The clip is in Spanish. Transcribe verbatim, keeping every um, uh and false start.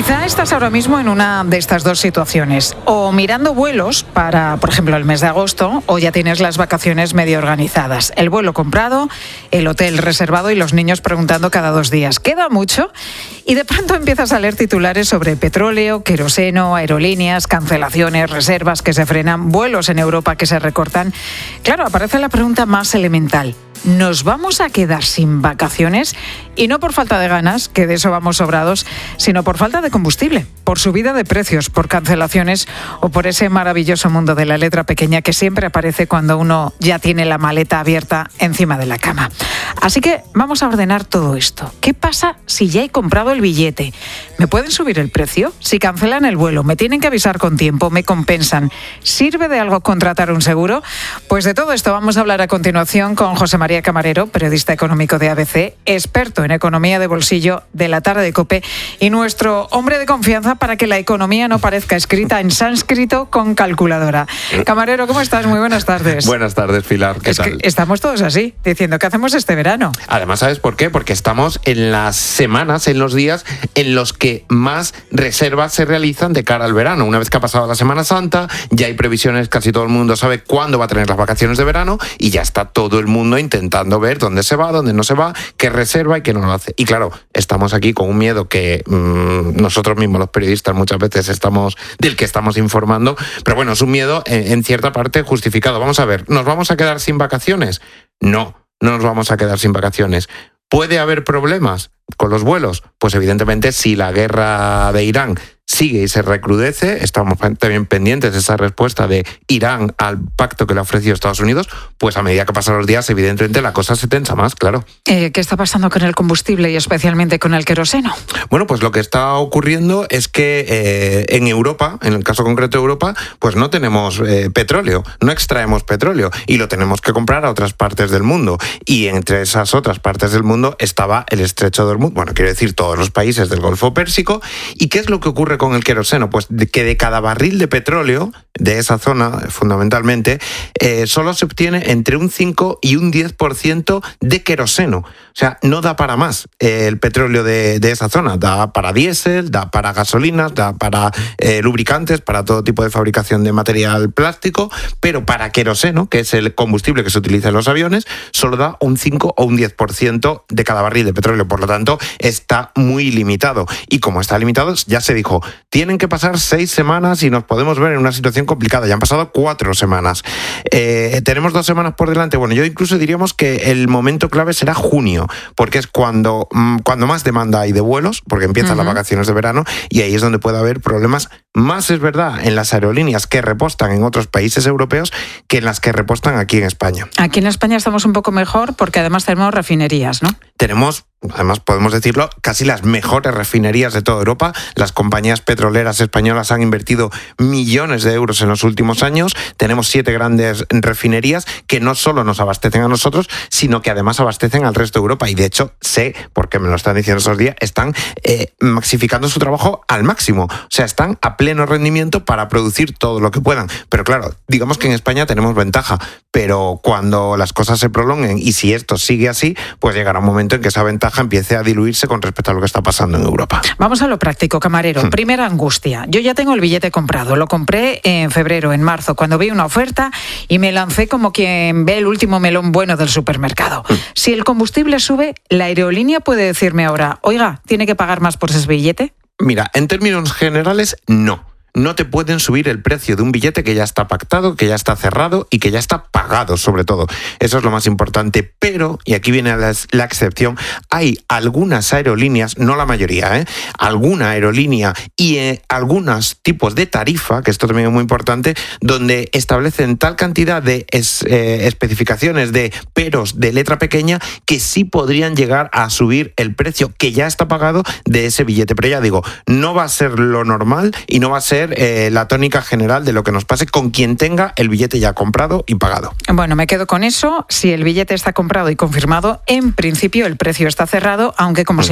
Quizá estás ahora mismo en una de estas dos situaciones, o mirando vuelos para, por ejemplo, el mes de agosto, o ya tienes las vacaciones medio organizadas. El vuelo comprado, el hotel reservado y los niños preguntando cada dos días, ¿queda mucho? Y de pronto empiezas a leer titulares sobre petróleo, queroseno, aerolíneas, cancelaciones, reservas que se frenan, vuelos en Europa que se recortan. Claro, aparece la pregunta más elemental. ¿Nos vamos a quedar sin vacaciones? Y no por falta de ganas, que de eso vamos sobrados, sino por falta de combustible, por subida de precios, por cancelaciones o por ese maravilloso mundo de la letra pequeña que siempre aparece cuando uno ya tiene la maleta abierta encima de la cama. Así que vamos a ordenar todo esto. ¿Qué pasa si ya he comprado el billete? ¿Me pueden subir el precio? Si cancelan el vuelo, ¿me tienen que avisar con tiempo? ¿Me compensan? ¿Sirve de algo contratar un seguro? Pues de todo esto vamos a hablar a continuación con José María Camarero, periodista económico de A B C, experto en economía de bolsillo de la tarde de COPE y nuestro hombre de confianza para que la economía no parezca escrita en sánscrito con calculadora. Camarero, ¿cómo estás? Muy buenas tardes. Buenas tardes, Pilar. ¿Qué es tal? Que estamos todos así, diciendo ¿qué hacemos este verano? Además, ¿sabes por qué? Porque estamos en las semanas, en los días en los que más reservas se realizan de cara al verano. Una vez que ha pasado la Semana Santa, ya hay previsiones, casi todo el mundo sabe cuándo va a tener las vacaciones de verano y ya está todo el mundo intentando ver dónde se va, dónde no se va, qué reserva y qué no lo hace. Y claro, estamos aquí con un miedo que mmm, nosotros mismos, los periodistas, muchas veces estamos del que estamos informando, pero bueno, es un miedo en, en cierta parte justificado. Vamos a ver, ¿nos vamos a quedar sin vacaciones? No, no nos vamos a quedar sin vacaciones. ¿Puede haber problemas con los vuelos? Pues evidentemente si la guerra de Irán sigue y se recrudece, estamos también pendientes de esa respuesta de Irán al pacto que le ha ofrecido Estados Unidos, pues a medida que pasan los días, evidentemente la cosa se tensa más, claro. Eh, ¿Qué está pasando con el combustible y especialmente con el queroseno? Bueno, pues lo que está ocurriendo es que eh, en Europa, en el caso concreto de Europa, pues no tenemos eh, petróleo, no extraemos petróleo y lo tenemos que comprar a otras partes del mundo. Y entre esas otras partes del mundo estaba el estrecho de Hormuz, bueno, quiero decir todos los países del Golfo Pérsico. ¿Y qué es lo que ocurre con el queroseno? Pues de que de cada barril de petróleo de esa zona, fundamentalmente, eh, solo se obtiene entre un cinco y un diez por ciento de queroseno. O sea, no da para más eh, el petróleo de, de esa zona. Da para diésel, da para gasolinas, da para eh, lubricantes, para todo tipo de fabricación de material plástico, pero para queroseno, que es el combustible que se utiliza en los aviones, solo da un cinco o un diez por ciento de cada barril de petróleo. Por lo tanto, está muy limitado. Y como está limitado, ya se dijo, tienen que pasar seis semanas y nos podemos ver en una situación complicada. Ya han pasado cuatro semanas. Eh, tenemos dos semanas por delante. Bueno, yo incluso diríamos que el momento clave será junio, porque es cuando, cuando más demanda hay de vuelos, porque empiezan uh-huh. las vacaciones de verano, y ahí es donde puede haber problemas. Más es verdad en las aerolíneas que repostan en otros países europeos que en las que repostan aquí en España. Aquí en España estamos un poco mejor porque además tenemos refinerías, ¿no? Tenemos, además podemos decirlo, casi las mejores refinerías de toda Europa. Las compañías petroleras españolas han invertido millones de euros en los últimos años. Tenemos siete grandes refinerías que no solo nos abastecen a nosotros, sino que además abastecen al resto de Europa. Y de hecho, sé, porque me lo están diciendo esos días, están eh, maxificando su trabajo al máximo. O sea, están a pleno rendimiento para producir todo lo que puedan. Pero claro, digamos que en España tenemos ventaja, pero cuando las cosas se prolonguen y si esto sigue así, pues llegará un momento en que esa ventaja empiece a diluirse con respecto a lo que está pasando en Europa. Vamos a lo práctico, Camarero. Hmm. Primera angustia. Yo ya tengo el billete comprado. Lo compré en febrero, en marzo, cuando vi una oferta y me lancé como quien ve el último melón bueno del supermercado. Hmm. Si el combustible sube, ¿la aerolínea puede decirme ahora, oiga, tiene que pagar más por ese billete? Mira, en términos generales, no. No te pueden subir el precio de un billete que ya está pactado, que ya está cerrado y que ya está pagado, sobre todo. Eso es lo más importante. Pero, y aquí viene la, la excepción, hay algunas aerolíneas, no la mayoría, ¿eh? alguna aerolínea y eh, algunos tipos de tarifa, que esto también es muy importante, donde establecen tal cantidad de es, eh, especificaciones de peros de letra pequeña que sí podrían llegar a subir el precio que ya está pagado de ese billete. Pero ya digo, no va a ser lo normal y no va a ser Eh, la tónica general de lo que nos pase con quien tenga el billete ya comprado y pagado. Bueno, me quedo con eso. Si el billete está comprado y confirmado, en principio el precio está cerrado, aunque como